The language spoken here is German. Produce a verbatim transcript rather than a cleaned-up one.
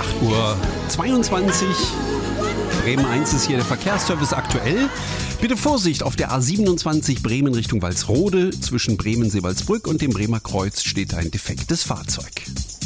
acht Uhr zweiundzwanzig. Bremen eins ist hier der Verkehrsservice aktuell. Bitte Vorsicht, auf der A siebenundzwanzig Bremen Richtung Walsrode. Zwischen Bremen-Seewaldsbrück und dem Bremer Kreuz steht ein defektes Fahrzeug.